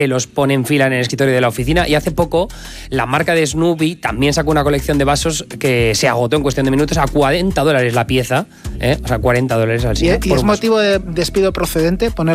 que los pone en fila en el escritorio de la oficina. Y hace poco la marca de Snoopy también sacó una colección de vasos que se agotó en cuestión de minutos a $40 la pieza, o sea, $40 al ¿Y es motivo de despido procedente poner